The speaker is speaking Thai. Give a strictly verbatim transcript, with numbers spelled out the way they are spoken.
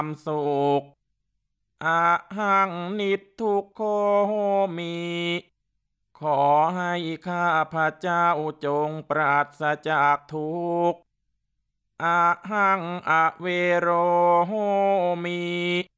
ความสุขอะหังนิจทุกโขมีขอให้ข้าพระเจ้าจงปราศจากทุกข์อะหังอเวโรโหมิ